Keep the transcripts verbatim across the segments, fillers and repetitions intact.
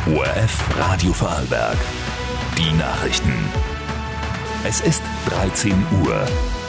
O R F Radio Vorarlberg. Die Nachrichten. Es ist dreizehn Uhr.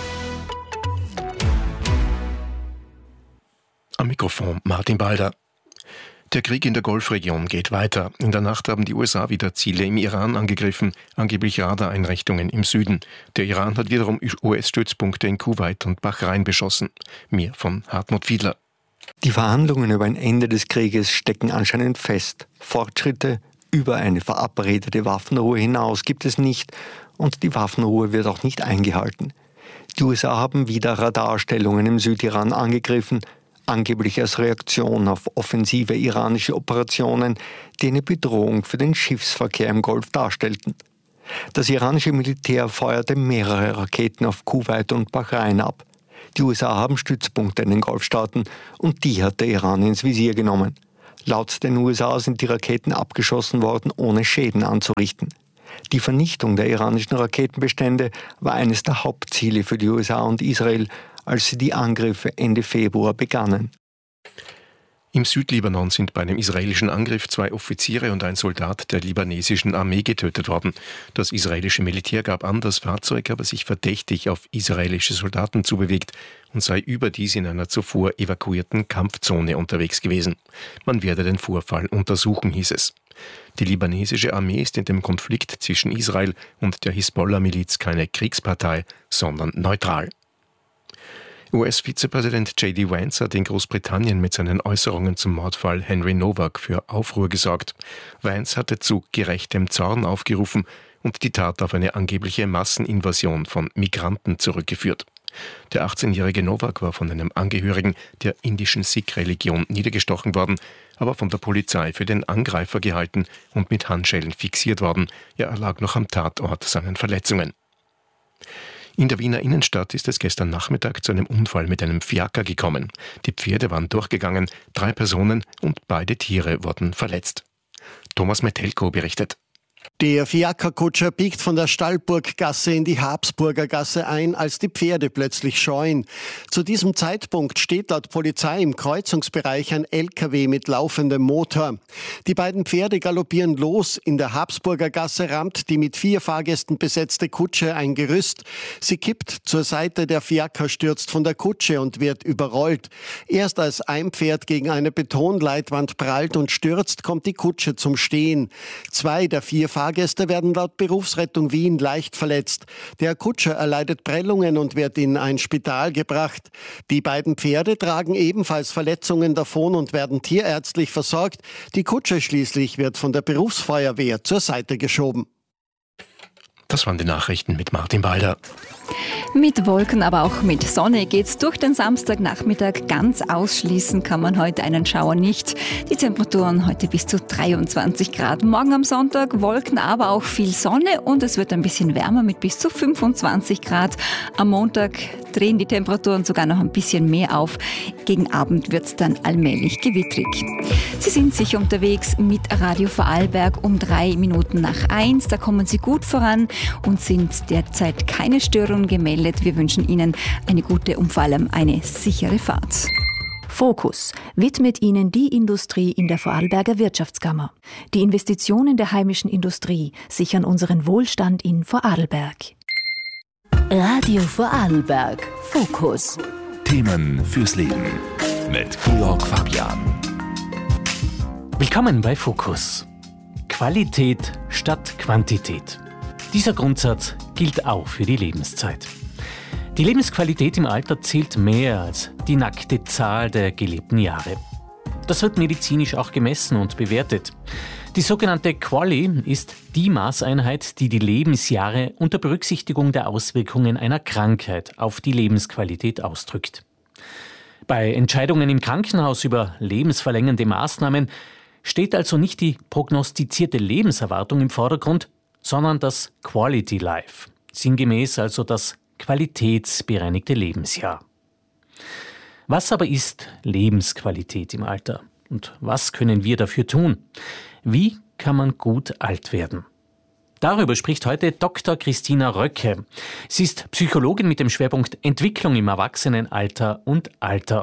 Am Mikrofon Martin Balder. Der Krieg in der Golfregion geht weiter. In der Nacht haben die U S A wieder Ziele im Iran angegriffen, angeblich Radareinrichtungen im Süden. Der Iran hat wiederum U S-Stützpunkte in Kuwait und Bahrain beschossen. Mehr von Hartmut Fiedler. Die Verhandlungen über ein Ende des Krieges stecken anscheinend fest. Fortschritte über eine verabredete Waffenruhe hinaus gibt es nicht und die Waffenruhe wird auch nicht eingehalten. Die U S A haben wieder Radarstellungen im Südiran angegriffen, angeblich als Reaktion auf offensive iranische Operationen, die eine Bedrohung für den Schiffsverkehr im Golf darstellten. Das iranische Militär feuerte mehrere Raketen auf Kuwait und Bahrain ab. Die U S A haben Stützpunkte in den Golfstaaten und die hat der Iran ins Visier genommen. Laut den U S A sind die Raketen abgeschossen worden, ohne Schäden anzurichten. Die Vernichtung der iranischen Raketenbestände war eines der Hauptziele für die U S A und Israel, als sie die Angriffe Ende Februar begannen. Im Südlibanon sind bei einem israelischen Angriff zwei Offiziere und ein Soldat der libanesischen Armee getötet worden. Das israelische Militär gab an, das Fahrzeug habe sich verdächtig auf israelische Soldaten zubewegt und sei überdies in einer zuvor evakuierten Kampfzone unterwegs gewesen. Man werde den Vorfall untersuchen, hieß es. Die libanesische Armee ist in dem Konflikt zwischen Israel und der Hisbollah-Miliz keine Kriegspartei, sondern neutral. U S-Vizepräsident J D Vance hat in Großbritannien mit seinen Äußerungen zum Mordfall Henry Nowak für Aufruhr gesorgt. Vance hatte zu gerechtem Zorn aufgerufen und die Tat auf eine angebliche Masseninvasion von Migranten zurückgeführt. Der achtzehnjährige Nowak war von einem Angehörigen der indischen Sikh-Religion niedergestochen worden, aber von der Polizei für den Angreifer gehalten und mit Handschellen fixiert worden. Er erlag noch am Tatort seinen Verletzungen. In der Wiener Innenstadt ist es gestern Nachmittag zu einem Unfall mit einem Fiaker gekommen. Die Pferde waren durchgegangen, drei Personen und beide Tiere wurden verletzt. Thomas Metelko berichtet. Der Fiakerkutscher biegt von der Stallburggasse in die Habsburger Gasse ein, als die Pferde plötzlich scheuen. Zu diesem Zeitpunkt steht laut Polizei im Kreuzungsbereich ein L K W mit laufendem Motor. Die beiden Pferde galoppieren los. In der Habsburger Gasse rammt die mit vier Fahrgästen besetzte Kutsche ein Gerüst. Sie kippt zur Seite, der Fiaker stürzt von der Kutsche und wird überrollt. Erst als ein Pferd gegen eine Betonleitwand prallt und stürzt, kommt die Kutsche zum Stehen. Zwei der vier Fahrgäste werden laut Berufsrettung Wien leicht verletzt. Der Kutscher erleidet Prellungen und wird in ein Spital gebracht. Die beiden Pferde tragen ebenfalls Verletzungen davon und werden tierärztlich versorgt. Die Kutsche schließlich wird von der Berufsfeuerwehr zur Seite geschoben. Das waren die Nachrichten mit Martin Balder. Mit Wolken, aber auch mit Sonne geht's durch den Samstagnachmittag. Ganz ausschließen kann man heute einen Schauer nicht. Die Temperaturen heute bis zu dreiundzwanzig Grad. Morgen am Sonntag Wolken, aber auch viel Sonne und es wird ein bisschen wärmer mit bis zu fünfundzwanzig Grad. Am Montag drehen die Temperaturen sogar noch ein bisschen mehr auf. Gegen Abend wird's dann allmählich gewittrig. Sie sind sicher unterwegs mit Radio Vorarlberg um drei Minuten nach eins. Da kommen Sie gut voran und sind derzeit keine Störungen gemeldet. Wir wünschen Ihnen eine gute und vor allem eine sichere Fahrt. Fokus widmet Ihnen die Industrie in der Vorarlberger Wirtschaftskammer. Die Investitionen der heimischen Industrie sichern unseren Wohlstand in Vorarlberg. Radio Vorarlberg. Fokus. Themen fürs Leben mit Georg Fabian. Willkommen bei Fokus. Qualität statt Quantität. Dieser Grundsatz gilt auch für die Lebenszeit. Die Lebensqualität im Alter zählt mehr als die nackte Zahl der gelebten Jahre. Das wird medizinisch auch gemessen und bewertet. Die sogenannte Quali ist die Maßeinheit, die die Lebensjahre unter Berücksichtigung der Auswirkungen einer Krankheit auf die Lebensqualität ausdrückt. Bei Entscheidungen im Krankenhaus über lebensverlängernde Maßnahmen steht also nicht die prognostizierte Lebenserwartung im Vordergrund, sondern das Quality Life, sinngemäß also das qualitätsbereinigte Lebensjahr. Was aber ist Lebensqualität im Alter? Und was können wir dafür tun? Wie kann man gut alt werden? Darüber spricht heute Doktor Christina Röcke. Sie ist Psychologin mit dem Schwerpunkt Entwicklung im Erwachsenenalter und Alter.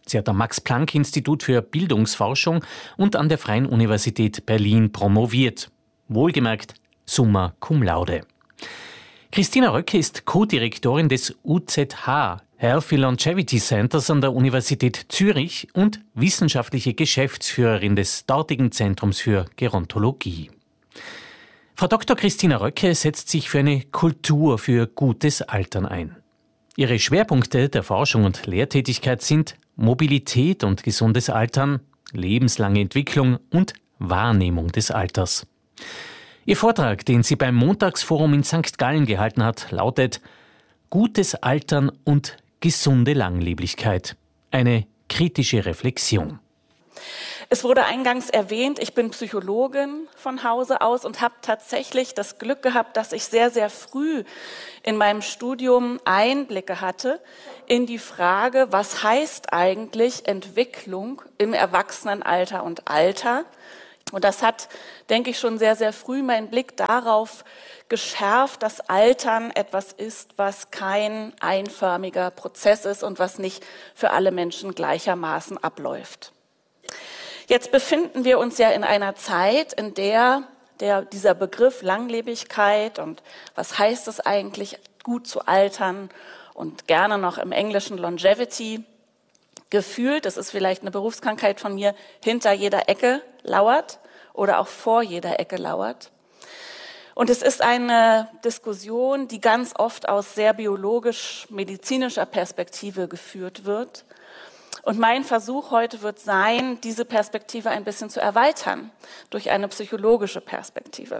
Sie hat am Max-Planck-Institut für Bildungsforschung und an der Freien Universität Berlin promoviert. Wohlgemerkt summa cum laude. Christina Röcke ist Co-Direktorin des U Z H, Healthy Longevity Centers an der Universität Zürich und wissenschaftliche Geschäftsführerin des dortigen Zentrums für Gerontologie. Frau Doktor Christina Röcke setzt sich für eine Kultur für gutes Altern ein. Ihre Schwerpunkte der Forschung und Lehrtätigkeit sind Mobilität und gesundes Altern, lebenslange Entwicklung und Wahrnehmung des Alters. Ihr Vortrag, den sie beim Montagsforum in Sankt Gallen gehalten hat, lautet Gutes Altern und gesunde Langleblichkeit. Eine kritische Reflexion. Es wurde eingangs erwähnt, ich bin Psychologin von Hause aus und habe tatsächlich das Glück gehabt, dass ich sehr, sehr früh in meinem Studium Einblicke hatte in die Frage, was heißt eigentlich Entwicklung im Erwachsenenalter und Alter. Und das hat, denke ich, schon sehr, sehr früh meinen Blick darauf geschärft, dass Altern etwas ist, was kein einförmiger Prozess ist und was nicht für alle Menschen gleichermaßen abläuft. Jetzt befinden wir uns ja in einer Zeit, in der, der dieser Begriff Langlebigkeit und was heißt es eigentlich, gut zu altern und gerne noch im Englischen Longevity, gefühlt, das ist vielleicht eine Berufskrankheit von mir, hinter jeder Ecke lauert oder auch vor jeder Ecke lauert. Und es ist eine Diskussion, die ganz oft aus sehr biologisch-medizinischer Perspektive geführt wird. Und mein Versuch heute wird sein, diese Perspektive ein bisschen zu erweitern durch eine psychologische Perspektive.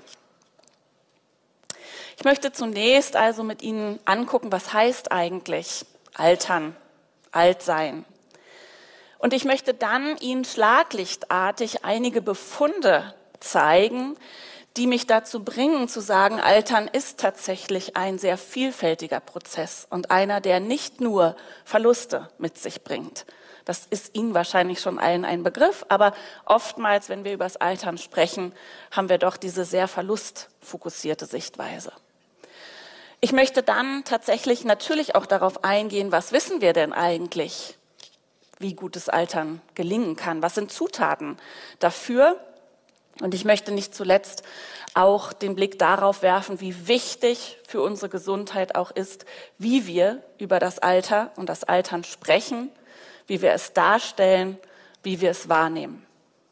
Ich möchte zunächst also mit Ihnen angucken, was heißt eigentlich altern, alt sein. Und ich möchte dann Ihnen schlaglichtartig einige Befunde zeigen, die mich dazu bringen, zu sagen, Altern ist tatsächlich ein sehr vielfältiger Prozess und einer, der nicht nur Verluste mit sich bringt. Das ist Ihnen wahrscheinlich schon allen ein Begriff, aber oftmals, wenn wir über das Altern sprechen, haben wir doch diese sehr verlustfokussierte Sichtweise. Ich möchte dann tatsächlich natürlich auch darauf eingehen, was wissen wir denn eigentlich, wie gutes Altern gelingen kann? Was sind Zutaten dafür? Und ich möchte nicht zuletzt auch den Blick darauf werfen, wie wichtig für unsere Gesundheit auch ist, wie wir über das Alter und das Altern sprechen, wie wir es darstellen, wie wir es wahrnehmen.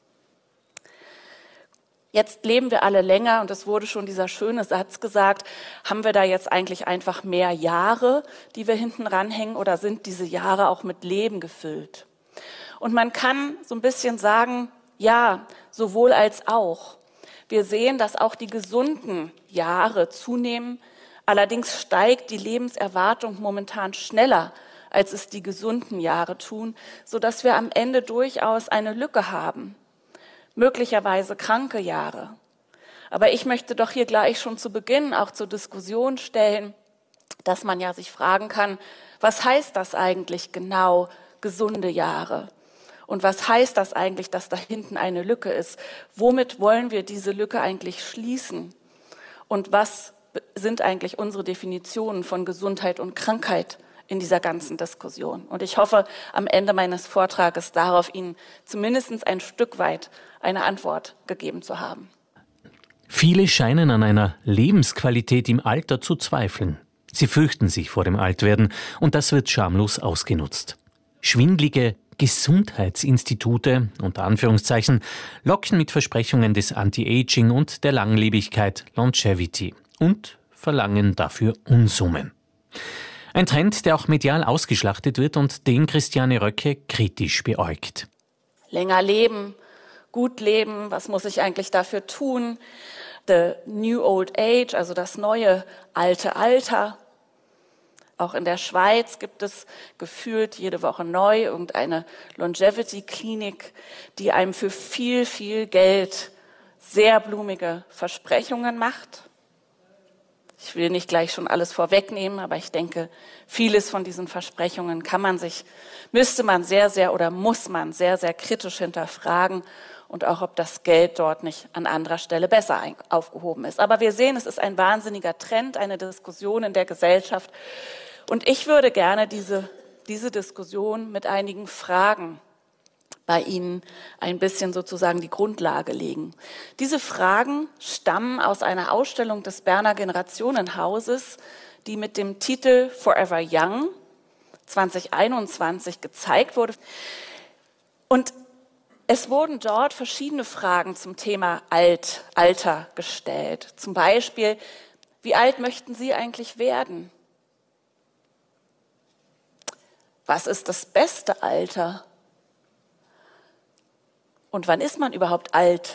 Jetzt leben wir alle länger und es wurde schon dieser schöne Satz gesagt, haben wir da jetzt eigentlich einfach mehr Jahre, die wir hinten ranhängen oder sind diese Jahre auch mit Leben gefüllt? Und man kann so ein bisschen sagen, ja, sowohl als auch. Wir sehen, dass auch die gesunden Jahre zunehmen. Allerdings steigt die Lebenserwartung momentan schneller, als es die gesunden Jahre tun, sodass wir am Ende durchaus eine Lücke haben. Möglicherweise kranke Jahre. Aber ich möchte doch hier gleich schon zu Beginn auch zur Diskussion stellen, dass man ja sich fragen kann, was heißt das eigentlich genau, gesunde Jahre? Und was heißt das eigentlich, dass da hinten eine Lücke ist? Womit wollen wir diese Lücke eigentlich schließen? Und was sind eigentlich unsere Definitionen von Gesundheit und Krankheit in dieser ganzen Diskussion? Und ich hoffe, am Ende meines Vortrages darauf Ihnen zumindest ein Stück weit eine Antwort gegeben zu haben. Viele scheinen an einer Lebensqualität im Alter zu zweifeln. Sie fürchten sich vor dem Altwerden und das wird schamlos ausgenutzt. Schwindlige Gesundheitsinstitute, unter Anführungszeichen, locken mit Versprechungen des Anti-Aging und der Langlebigkeit Longevity und verlangen dafür Unsummen. Ein Trend, der auch medial ausgeschlachtet wird und den Christiane Röcke kritisch beäugt. Länger leben, gut leben, was muss ich eigentlich dafür tun? The New Old Age, also das neue alte Alter. Auch in der Schweiz gibt es gefühlt jede Woche neu irgendeine Longevity-Klinik, die einem für viel, viel Geld sehr blumige Versprechungen macht. Ich will nicht gleich schon alles vorwegnehmen, aber ich denke, vieles von diesen Versprechungen kann man sich, müsste man sehr, sehr oder muss man sehr, sehr kritisch hinterfragen und auch, ob das Geld dort nicht an anderer Stelle besser aufgehoben ist. Aber wir sehen, es ist ein wahnsinniger Trend, eine Diskussion in der Gesellschaft. Und ich würde gerne diese diese Diskussion mit einigen Fragen bei Ihnen ein bisschen sozusagen die Grundlage legen. Diese Fragen stammen aus einer Ausstellung des Berner Generationenhauses, die mit dem Titel Forever Young zwanzig einundzwanzig gezeigt wurde. Und es wurden dort verschiedene Fragen zum Thema Alt, Alter gestellt. Zum Beispiel, wie alt möchten Sie eigentlich werden? Was ist das beste Alter? Und wann ist man überhaupt alt?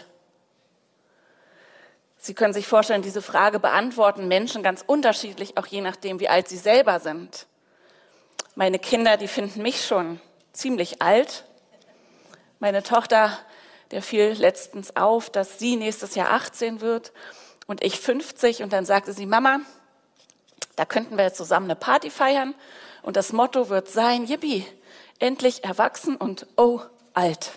Sie können sich vorstellen, diese Frage beantworten Menschen ganz unterschiedlich, auch je nachdem, wie alt sie selber sind. Meine Kinder, die finden mich schon ziemlich alt. Meine Tochter, der fiel letztens auf, dass sie nächstes Jahr achtzehn wird und ich fünfzig. Und dann sagte sie, Mama, da könnten wir jetzt zusammen eine Party feiern. Und das Motto wird sein, yippie, endlich erwachsen und oh, alt.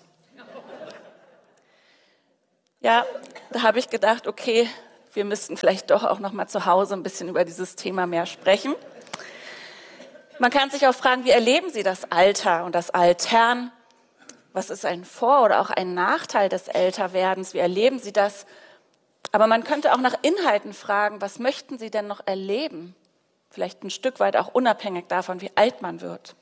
Ja, da habe ich gedacht, okay, wir müssten vielleicht doch auch noch mal zu Hause ein bisschen über dieses Thema mehr sprechen. Man kann sich auch fragen, wie erleben Sie das Alter und das Altern? Was ist ein Vor- oder auch ein Nachteil des Älterwerdens? Wie erleben Sie das? Aber man könnte auch nach Inhalten fragen, was möchten Sie denn noch erleben? Vielleicht ein Stück weit auch unabhängig davon, wie alt man wird.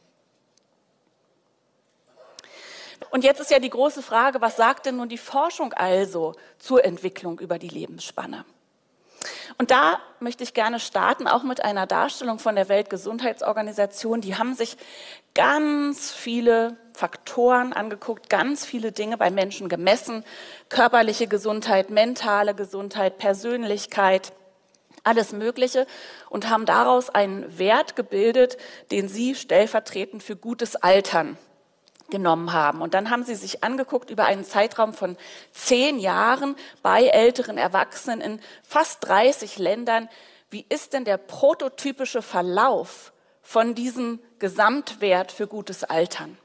Und jetzt ist ja die große Frage, was sagt denn nun die Forschung also zur Entwicklung über die Lebensspanne? Und da möchte ich gerne starten, auch mit einer Darstellung von der Weltgesundheitsorganisation. Die haben sich ganz viele Faktoren angeguckt, ganz viele Dinge bei Menschen gemessen. Körperliche Gesundheit, mentale Gesundheit, Persönlichkeit, alles Mögliche. Und haben daraus einen Wert gebildet, den sie stellvertretend für gutes Altern genommen haben. Und dann haben sie sich angeguckt über einen Zeitraum von zehn Jahren bei älteren Erwachsenen in fast dreißig Ländern. Wie ist denn der prototypische Verlauf von diesem Gesamtwert für gutes Altern?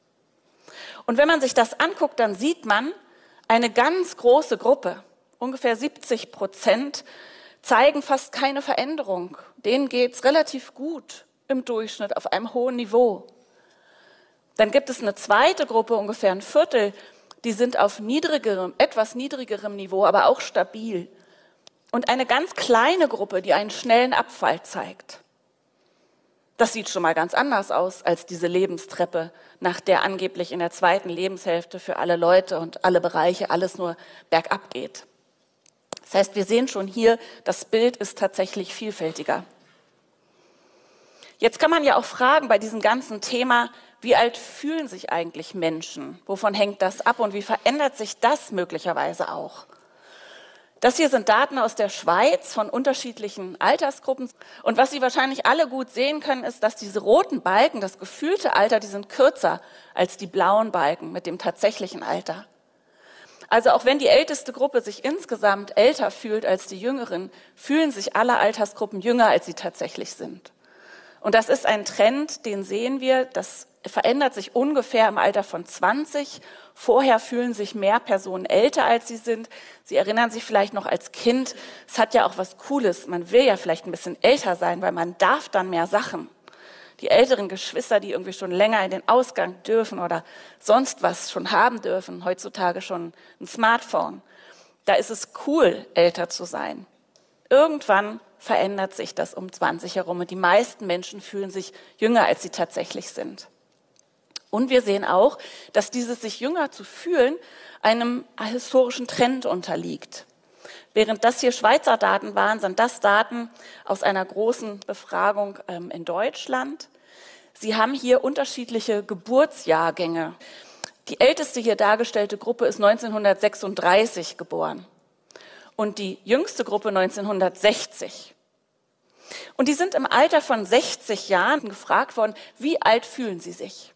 Und wenn man sich das anguckt, dann sieht man, eine ganz große Gruppe, ungefähr siebzig Prozent, zeigen fast keine Veränderung. Denen geht es relativ gut im Durchschnitt auf einem hohen Niveau. Dann gibt es eine zweite Gruppe, ungefähr ein Viertel, die sind auf niedrigerem, etwas niedrigerem Niveau, aber auch stabil. Und eine ganz kleine Gruppe, die einen schnellen Abfall zeigt. Das sieht schon mal ganz anders aus als diese Lebenstreppe, nach der angeblich in der zweiten Lebenshälfte für alle Leute und alle Bereiche alles nur bergab geht. Das heißt, wir sehen schon hier, das Bild ist tatsächlich vielfältiger. Jetzt kann man ja auch fragen bei diesem ganzen Thema, wie alt fühlen sich eigentlich Menschen? Wovon hängt das ab und wie verändert sich das möglicherweise auch? Das hier sind Daten aus der Schweiz von unterschiedlichen Altersgruppen. Und was Sie wahrscheinlich alle gut sehen können, ist, dass diese roten Balken, das gefühlte Alter, die sind kürzer als die blauen Balken mit dem tatsächlichen Alter. Also auch wenn die älteste Gruppe sich insgesamt älter fühlt als die jüngeren, fühlen sich alle Altersgruppen jünger, als sie tatsächlich sind. Und das ist ein Trend, den sehen wir, das verändert sich ungefähr im Alter von zwanzig. Vorher fühlen sich mehr Personen älter, als sie sind. Sie erinnern sich vielleicht noch als Kind, es hat ja auch was Cooles. Man will ja vielleicht ein bisschen älter sein, weil man darf dann mehr Sachen. Die älteren Geschwister, die irgendwie schon länger in den Ausgang dürfen oder sonst was schon haben dürfen, heutzutage schon ein Smartphone. Da ist es cool, älter zu sein. Irgendwann verändert sich das um zwanzig herum und die meisten Menschen fühlen sich jünger, als sie tatsächlich sind. Und wir sehen auch, dass dieses sich jünger zu fühlen einem historischen Trend unterliegt. Während das hier Schweizer Daten waren, sind das Daten aus einer großen Befragung ähm, in Deutschland. Sie haben hier unterschiedliche Geburtsjahrgänge. Die älteste hier dargestellte Gruppe ist neunzehnhundertsechsunddreißig geboren und die jüngste Gruppe neunzehnhundertsechzig. Und die sind im Alter von sechzig Jahren gefragt worden, wie alt fühlen sie sich?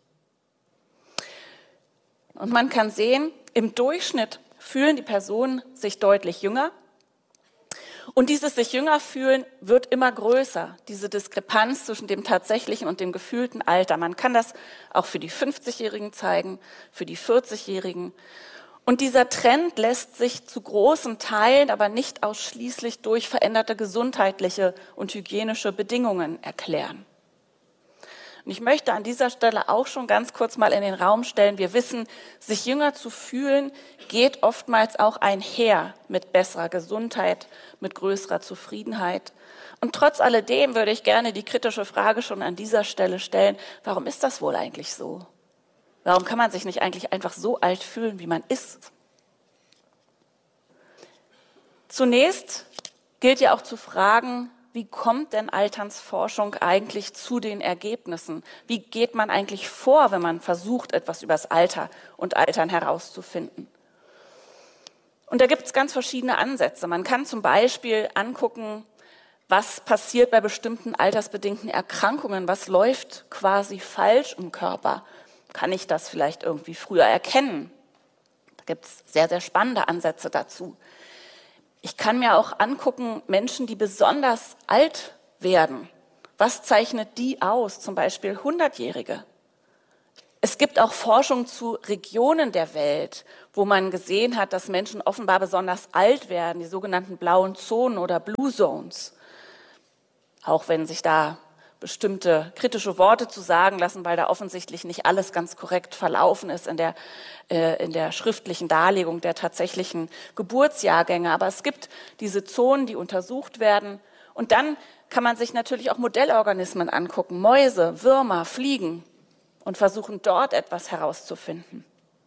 Und man kann sehen, im Durchschnitt fühlen die Personen sich deutlich jünger. Und dieses sich jünger fühlen wird immer größer, diese Diskrepanz zwischen dem tatsächlichen und dem gefühlten Alter. Man kann das auch für die fünfzigjährigen zeigen, für die vierzigjährigen. Und dieser Trend lässt sich zu großen Teilen, aber nicht ausschließlich durch veränderte gesundheitliche und hygienische Bedingungen erklären. Und ich möchte an dieser Stelle auch schon ganz kurz mal in den Raum stellen, wir wissen, sich jünger zu fühlen, geht oftmals auch einher mit besserer Gesundheit, mit größerer Zufriedenheit. Und trotz alledem würde ich gerne die kritische Frage schon an dieser Stelle stellen, warum ist das wohl eigentlich so? Warum kann man sich nicht eigentlich einfach so alt fühlen, wie man ist? Zunächst gilt ja auch zu fragen, wie kommt denn Alternsforschung eigentlich zu den Ergebnissen? Wie geht man eigentlich vor, wenn man versucht, etwas über das Alter und Altern herauszufinden? Und da gibt es ganz verschiedene Ansätze. Man kann zum Beispiel angucken, was passiert bei bestimmten altersbedingten Erkrankungen? Was läuft quasi falsch im Körper? Kann ich das vielleicht irgendwie früher erkennen? Da gibt es sehr, sehr spannende Ansätze dazu. Ich kann mir auch angucken, Menschen, die besonders alt werden. Was zeichnet die aus? Zum Beispiel Hundertjährige. Es gibt auch Forschung zu Regionen der Welt, wo man gesehen hat, dass Menschen offenbar besonders alt werden, die sogenannten blauen Zonen oder Blue Zones. Auch wenn sich da bestimmte kritische Worte zu sagen lassen, weil da offensichtlich nicht alles ganz korrekt verlaufen ist in der, äh, in der schriftlichen Darlegung der tatsächlichen Geburtsjahrgänge. Aber es gibt diese Zonen, die untersucht werden. Und dann kann man sich natürlich auch Modellorganismen angucken, Mäuse, Würmer, Fliegen, und versuchen dort etwas herauszufinden.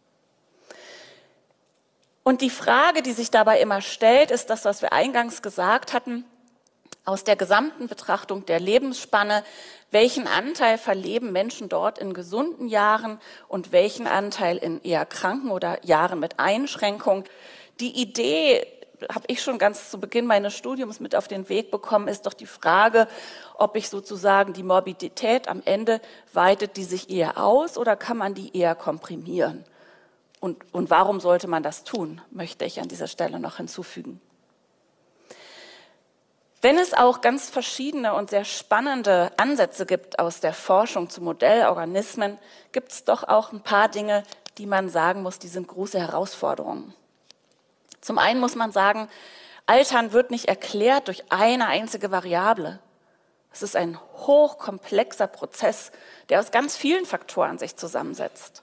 Und die Frage, die sich dabei immer stellt, ist das, was wir eingangs gesagt hatten, aus der gesamten Betrachtung der Lebensspanne, welchen Anteil verleben Menschen dort in gesunden Jahren und welchen Anteil in eher kranken oder Jahren mit Einschränkung. Die Idee, habe ich schon ganz zu Beginn meines Studiums mit auf den Weg bekommen, ist doch die Frage, ob ich sozusagen die Morbidität am Ende, weitet die sich eher aus oder kann man die eher komprimieren? Und, und warum sollte man das tun, möchte ich an dieser Stelle noch hinzufügen. Wenn es auch ganz verschiedene und sehr spannende Ansätze gibt aus der Forschung zu Modellorganismen, gibt es doch auch ein paar Dinge, die man sagen muss, die sind große Herausforderungen. Zum einen muss man sagen, Altern wird nicht erklärt durch eine einzige Variable. Es ist ein hochkomplexer Prozess, der aus ganz vielen Faktoren sich zusammensetzt.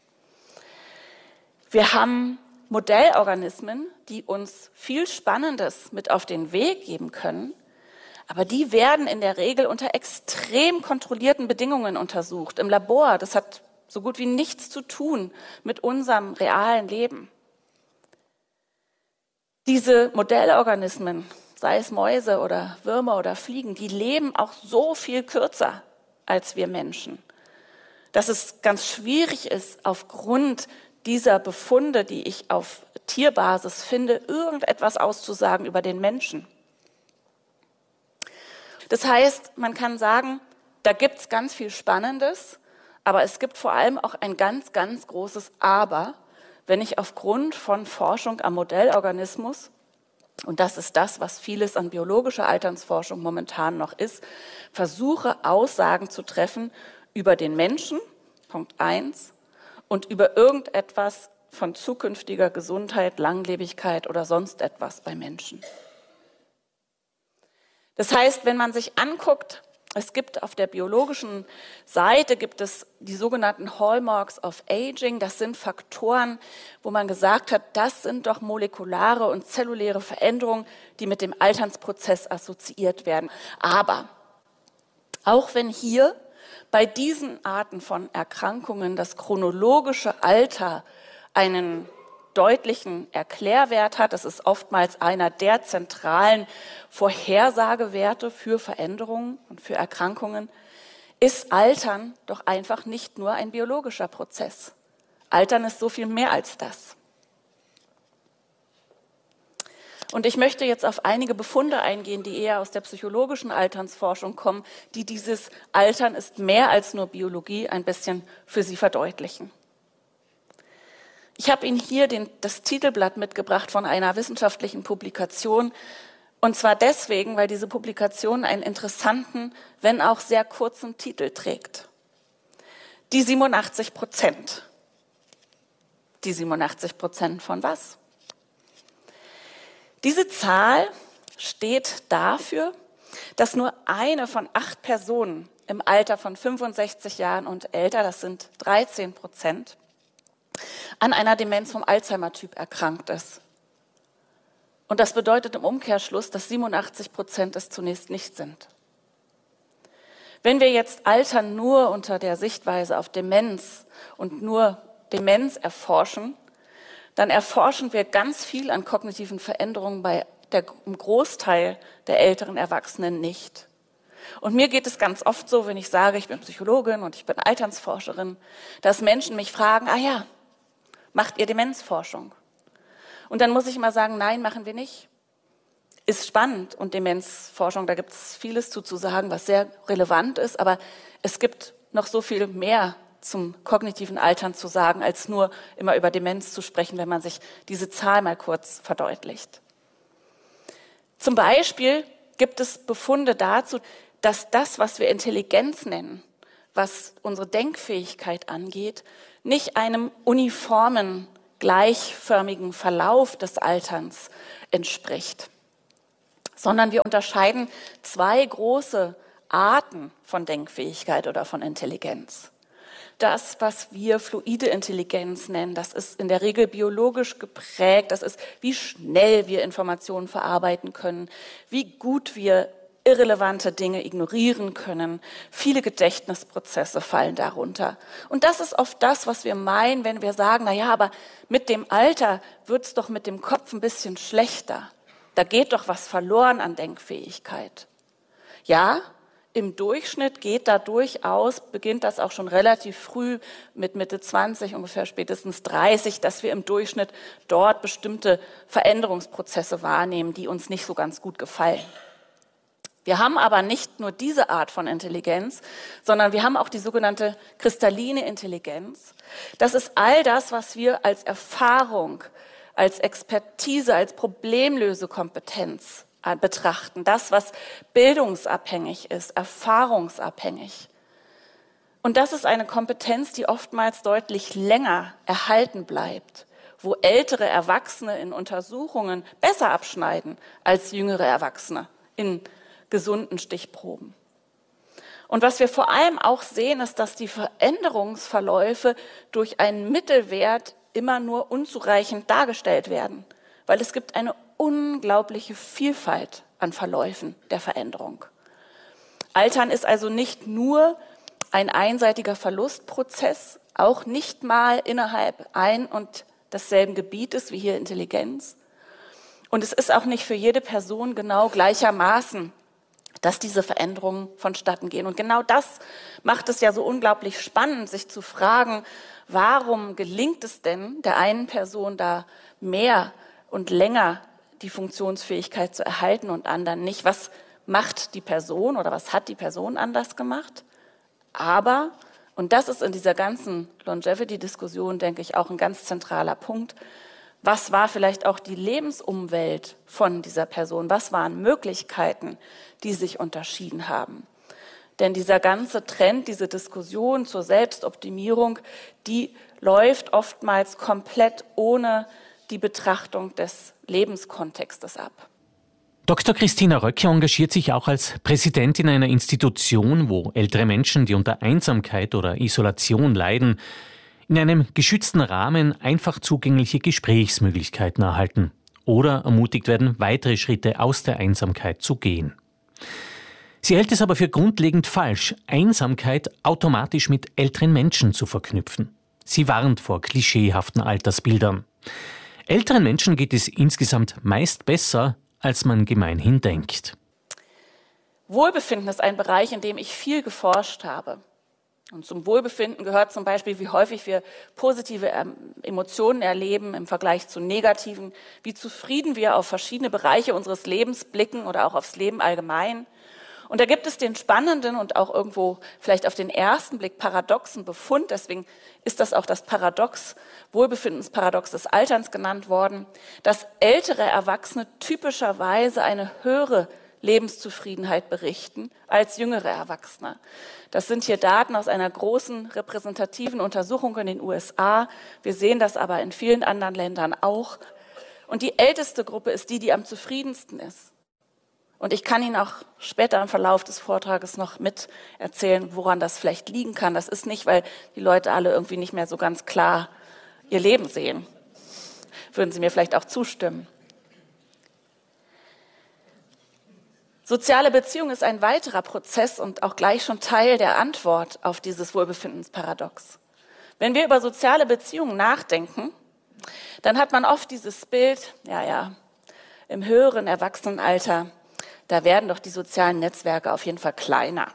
Wir haben Modellorganismen, die uns viel Spannendes mit auf den Weg geben können, aber die werden in der Regel unter extrem kontrollierten Bedingungen untersucht, im Labor. Das hat so gut wie nichts zu tun mit unserem realen Leben. Diese Modellorganismen, sei es Mäuse oder Würmer oder Fliegen, die leben auch so viel kürzer als wir Menschen, dass es ganz schwierig ist, aufgrund dieser Befunde, die ich auf Tierbasis finde, irgendetwas auszusagen über den Menschen. Das heißt, man kann sagen, da gibt es ganz viel Spannendes, aber es gibt vor allem auch ein ganz, ganz großes Aber, wenn ich aufgrund von Forschung am Modellorganismus, und das ist das, was vieles an biologischer Alternsforschung momentan noch ist, versuche, Aussagen zu treffen über den Menschen, Punkt eins, und über irgendetwas von zukünftiger Gesundheit, Langlebigkeit oder sonst etwas bei Menschen. Das heißt, wenn man sich anguckt, es gibt auf der biologischen Seite gibt es die sogenannten Hallmarks of Aging. Das sind Faktoren, wo man gesagt hat, das sind doch molekulare und zelluläre Veränderungen, die mit dem Alternsprozess assoziiert werden. Aber auch wenn hier bei diesen Arten von Erkrankungen das chronologische Alter einen deutlichen Erklärwert hat, das ist oftmals einer der zentralen Vorhersagewerte für Veränderungen und für Erkrankungen, ist Altern doch einfach nicht nur ein biologischer Prozess. Altern ist so viel mehr als das. Und ich möchte jetzt auf einige Befunde eingehen, die eher aus der psychologischen Alternsforschung kommen, die dieses Altern ist mehr als nur Biologie ein bisschen für Sie verdeutlichen. Ich habe Ihnen hier den, das Titelblatt mitgebracht von einer wissenschaftlichen Publikation, und zwar deswegen, weil diese Publikation einen interessanten, wenn auch sehr kurzen Titel trägt. Die siebenundachtzig Prozent. Die siebenundachtzig Prozent von was? Diese Zahl steht dafür, dass nur eine von acht Personen im Alter von fünfundsechzig Jahren und älter, das sind dreizehn Prozent, an einer Demenz vom Alzheimer-Typ erkrankt ist. Und das bedeutet im Umkehrschluss, dass siebenundachtzig Prozent es zunächst nicht sind. Wenn wir jetzt Alter nur unter der Sichtweise auf Demenz und nur Demenz erforschen, dann erforschen wir ganz viel an kognitiven Veränderungen bei der, im Großteil der älteren Erwachsenen nicht. Und mir geht es ganz oft so, wenn ich sage, ich bin Psychologin und ich bin Alternsforscherin, dass Menschen mich fragen, ah ja, macht ihr Demenzforschung? Und dann muss ich immer sagen, nein, machen wir nicht. Ist spannend und Demenzforschung, da gibt es vieles zu, zu sagen, was sehr relevant ist, aber es gibt noch so viel mehr zum kognitiven Altern zu sagen, als nur immer über Demenz zu sprechen, wenn man sich diese Zahl mal kurz verdeutlicht. Zum Beispiel gibt es Befunde dazu, dass das, was wir Intelligenz nennen, was unsere Denkfähigkeit angeht, nicht einem uniformen, gleichförmigen Verlauf des Alterns entspricht, sondern wir unterscheiden zwei große Arten von Denkfähigkeit oder von Intelligenz. Das, was wir fluide Intelligenz nennen, das ist in der Regel biologisch geprägt, das ist, wie schnell wir Informationen verarbeiten können, wie gut wir irrelevante Dinge ignorieren können. Viele Gedächtnisprozesse fallen darunter. Und das ist oft das, was wir meinen, wenn wir sagen, na ja, aber mit dem Alter wird's doch mit dem Kopf ein bisschen schlechter. Da geht doch was verloren an Denkfähigkeit. Ja, im Durchschnitt geht da durchaus, beginnt das auch schon relativ früh mit Mitte zwanzig, ungefähr spätestens dreißig, dass wir im Durchschnitt dort bestimmte Veränderungsprozesse wahrnehmen, die uns nicht so ganz gut gefallen. Wir haben aber nicht nur diese Art von Intelligenz, sondern wir haben auch die sogenannte kristalline Intelligenz. Das ist all das, was wir als Erfahrung, als Expertise, als Problemlösekompetenz betrachten. Das, was bildungsabhängig ist, erfahrungsabhängig. Und das ist eine Kompetenz, die oftmals deutlich länger erhalten bleibt, wo ältere Erwachsene in Untersuchungen besser abschneiden als jüngere Erwachsene in gesunden Stichproben. Und was wir vor allem auch sehen, ist, dass die Veränderungsverläufe durch einen Mittelwert immer nur unzureichend dargestellt werden, weil es gibt eine unglaubliche Vielfalt an Verläufen der Veränderung. Altern ist also nicht nur ein einseitiger Verlustprozess, auch nicht mal innerhalb ein und desselben Gebietes wie hier Intelligenz. Und es ist auch nicht für jede Person genau gleichermaßen, dass diese Veränderungen vonstatten gehen. Und genau das macht es ja so unglaublich spannend, sich zu fragen, warum gelingt es denn der einen Person da mehr und länger die Funktionsfähigkeit zu erhalten und anderen nicht? Was macht die Person oder was hat die Person anders gemacht? Aber, und das ist in dieser ganzen Longevity-Diskussion, denke ich, auch ein ganz zentraler Punkt, was war vielleicht auch die Lebensumwelt von dieser Person? Was waren Möglichkeiten, die sich unterschieden haben? Denn dieser ganze Trend, diese Diskussion zur Selbstoptimierung, die läuft oftmals komplett ohne die Betrachtung des Lebenskontextes ab. Doktor Christina Röcke engagiert sich auch als Präsidentin einer Institution, wo ältere Menschen, die unter Einsamkeit oder Isolation leiden, in einem geschützten Rahmen einfach zugängliche Gesprächsmöglichkeiten erhalten oder ermutigt werden, weitere Schritte aus der Einsamkeit zu gehen. Sie hält es aber für grundlegend falsch, Einsamkeit automatisch mit älteren Menschen zu verknüpfen. Sie warnt vor klischeehaften Altersbildern. Älteren Menschen geht es insgesamt meist besser, als man gemeinhin denkt. Wohlbefinden ist ein Bereich, in dem ich viel geforscht habe. Und zum Wohlbefinden gehört zum Beispiel, wie häufig wir positive Emotionen erleben im Vergleich zu negativen, wie zufrieden wir auf verschiedene Bereiche unseres Lebens blicken oder auch aufs Leben allgemein. Und da gibt es den spannenden und auch irgendwo vielleicht auf den ersten Blick paradoxen Befund, deswegen ist das auch das Paradox, Wohlbefindensparadox des Alterns genannt worden, dass ältere Erwachsene typischerweise eine höhere Lebenszufriedenheit berichten als jüngere Erwachsene. Das sind hier Daten aus einer großen repräsentativen Untersuchung in den U S A. Wir sehen das aber in vielen anderen Ländern auch. Und die älteste Gruppe ist die, die am zufriedensten ist. Und ich kann Ihnen auch später im Verlauf des Vortrages noch mit erzählen, woran das vielleicht liegen kann. Das ist nicht, weil die Leute alle irgendwie nicht mehr so ganz klar ihr Leben sehen. Würden Sie mir vielleicht auch zustimmen? Soziale Beziehung ist ein weiterer Prozess und auch gleich schon Teil der Antwort auf dieses Wohlbefindensparadox. Wenn wir über soziale Beziehungen nachdenken, dann hat man oft dieses Bild, ja, ja, im höheren Erwachsenenalter, da werden doch die sozialen Netzwerke auf jeden Fall kleiner.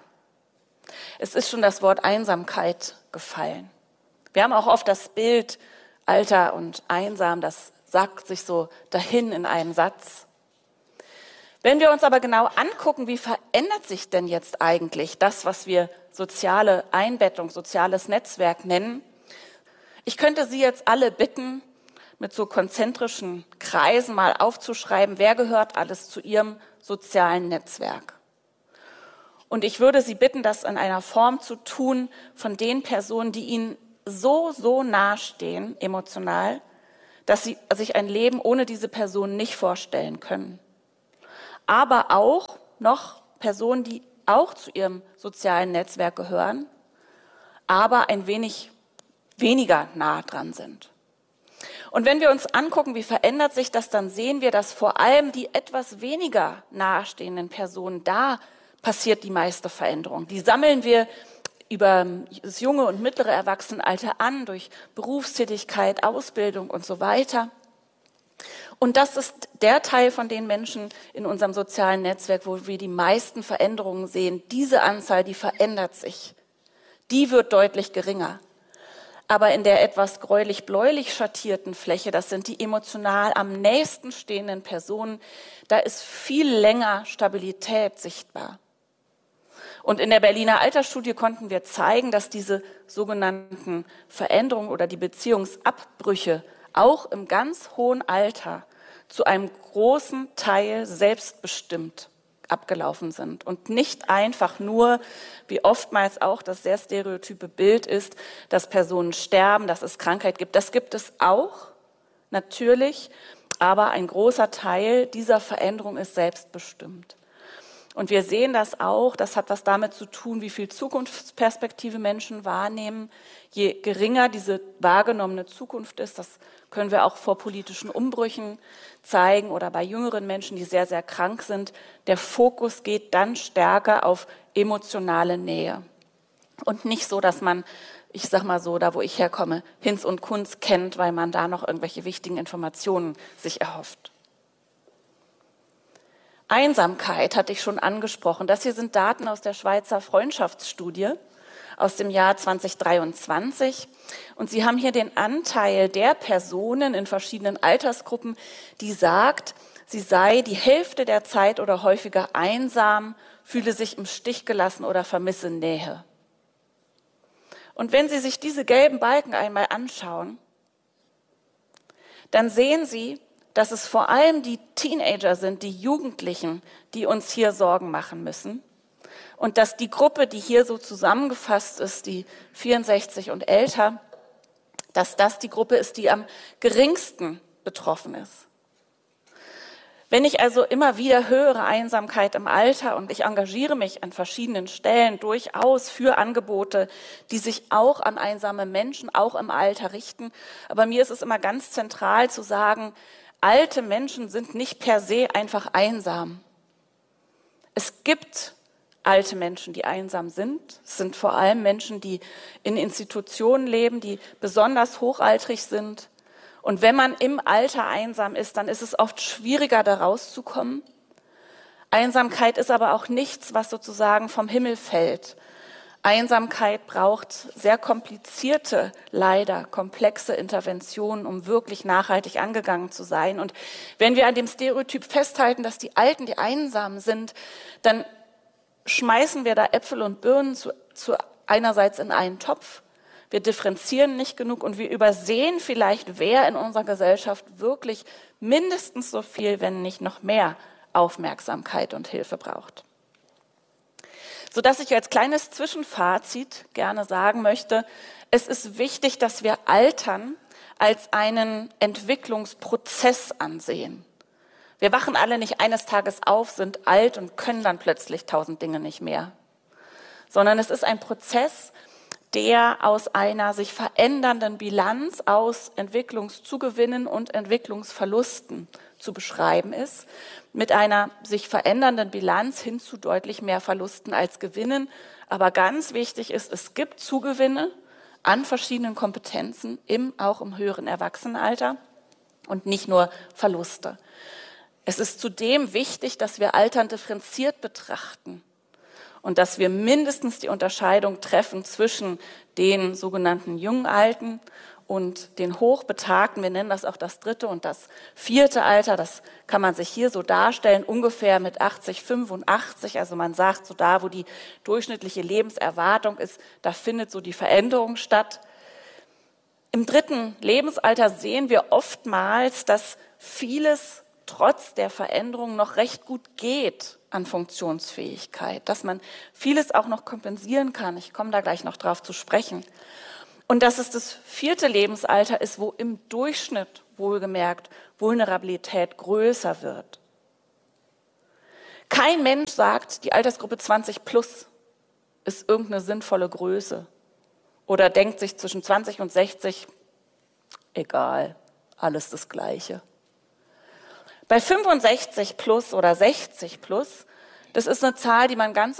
Es ist schon das Wort Einsamkeit gefallen. Wir haben auch oft das Bild Alter und einsam, das sagt sich so dahin in einem Satz. Wenn wir uns aber genau angucken, wie verändert sich denn jetzt eigentlich das, was wir soziale Einbettung, soziales Netzwerk nennen? Ich könnte Sie jetzt alle bitten, mit so konzentrischen Kreisen mal aufzuschreiben, wer gehört alles zu Ihrem sozialen Netzwerk. Und ich würde Sie bitten, das in einer Form zu tun von den Personen, die Ihnen so, so nahestehen, emotional, dass Sie sich ein Leben ohne diese Person nicht vorstellen können. Aber auch noch Personen, die auch zu Ihrem sozialen Netzwerk gehören, aber ein wenig weniger nah dran sind. Und wenn wir uns angucken, wie verändert sich das, dann sehen wir, dass vor allem die etwas weniger nahestehenden Personen, da passiert die meiste Veränderung. Die sammeln wir über das junge und mittlere Erwachsenenalter an, durch Berufstätigkeit, Ausbildung und so weiter. Und das ist der Teil von den Menschen in unserem sozialen Netzwerk, wo wir die meisten Veränderungen sehen. Diese Anzahl, die verändert sich. Die wird deutlich geringer. Aber in der etwas gräulich-bläulich schattierten Fläche, das sind die emotional am nächsten stehenden Personen, da ist viel länger Stabilität sichtbar. Und in der Berliner Altersstudie konnten wir zeigen, dass diese sogenannten Veränderungen oder die Beziehungsabbrüche auch im ganz hohen Alter zu einem großen Teil selbstbestimmt abgelaufen sind und nicht einfach nur, wie oftmals auch das sehr stereotype Bild ist, dass Personen sterben, dass es Krankheit gibt. Das gibt es auch, natürlich, aber ein großer Teil dieser Veränderung ist selbstbestimmt. Und wir sehen das auch, das hat was damit zu tun, wie viel Zukunftsperspektive Menschen wahrnehmen. Je geringer diese wahrgenommene Zukunft ist, das können wir auch vor politischen Umbrüchen zeigen oder bei jüngeren Menschen, die sehr, sehr krank sind. Der Fokus geht dann stärker auf emotionale Nähe. Und nicht so, dass man, ich sag mal so, da wo ich herkomme, Hinz und Kunz kennt, weil man da noch irgendwelche wichtigen Informationen sich erhofft. Einsamkeit hatte ich schon angesprochen. Das hier sind Daten aus der Schweizer Freundschaftsstudie aus dem Jahr zweitausenddreiundzwanzig. Und Sie haben hier den Anteil der Personen in verschiedenen Altersgruppen, die sagt, sie sei die Hälfte der Zeit oder häufiger einsam, fühle sich im Stich gelassen oder vermisse Nähe. Und wenn Sie sich diese gelben Balken einmal anschauen, dann sehen Sie, dass es vor allem die Teenager sind, die Jugendlichen, die uns hier Sorgen machen müssen. Und dass die Gruppe, die hier so zusammengefasst ist, die vierundsechzig und älter, dass das die Gruppe ist, die am geringsten betroffen ist. Wenn ich also immer wieder höre Einsamkeit im Alter und ich engagiere mich an verschiedenen Stellen durchaus für Angebote, die sich auch an einsame Menschen, auch im Alter richten, aber mir ist es immer ganz zentral zu sagen, alte Menschen sind nicht per se einfach einsam. Es gibt alte Menschen, die einsam sind. Es sind vor allem Menschen, die in Institutionen leben, die besonders hochaltrig sind. Und wenn man im Alter einsam ist, dann ist es oft schwieriger, da rauszukommen. Einsamkeit ist aber auch nichts, was sozusagen vom Himmel fällt. Einsamkeit braucht sehr komplizierte, leider komplexe Interventionen, um wirklich nachhaltig angegangen zu sein. Und wenn wir an dem Stereotyp festhalten, dass die Alten die einsam sind, dann schmeißen wir da Äpfel und Birnen zu, zu einerseits in einen Topf. Wir differenzieren nicht genug und wir übersehen vielleicht, wer in unserer Gesellschaft wirklich mindestens so viel, wenn nicht noch mehr Aufmerksamkeit und Hilfe braucht. Sodass ich als kleines Zwischenfazit gerne sagen möchte, es ist wichtig, dass wir Altern als einen Entwicklungsprozess ansehen. Wir wachen alle nicht eines Tages auf, sind alt und können dann plötzlich tausend Dinge nicht mehr. Sondern es ist ein Prozess, der aus einer sich verändernden Bilanz aus Entwicklungszugewinnen und Entwicklungsverlusten zu beschreiben ist, mit einer sich verändernden Bilanz hin zu deutlich mehr Verlusten als Gewinnen. Aber ganz wichtig ist, es gibt Zugewinne an verschiedenen Kompetenzen, im, auch im höheren Erwachsenenalter und nicht nur Verluste. Es ist zudem wichtig, dass wir Altern differenziert betrachten. Und dass wir mindestens die Unterscheidung treffen zwischen den sogenannten jungen Alten und den Hochbetagten. Wir nennen das auch das dritte und das vierte Alter. Das kann man sich hier so darstellen, ungefähr mit achtzig, fünfundachtzig. Also man sagt, so da, wo die durchschnittliche Lebenserwartung ist, da findet so die Veränderung statt. Im dritten Lebensalter sehen wir oftmals, dass vieles trotz der Veränderung noch recht gut geht an Funktionsfähigkeit, dass man vieles auch noch kompensieren kann. Ich komme da gleich noch drauf zu sprechen. Und dass es das vierte Lebensalter ist, wo im Durchschnitt, wohlgemerkt, Vulnerabilität größer wird. Kein Mensch sagt, die Altersgruppe zwanzig plus ist irgendeine sinnvolle Größe oder denkt sich zwischen zwanzig und sechzig, egal, alles das Gleiche. Bei fünfundsechzig plus oder sechzig plus, das ist eine Zahl, die man ganz